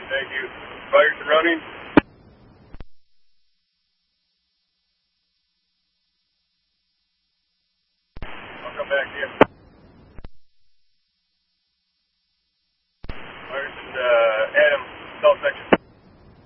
Thank you. Fires are running. I'll come back in.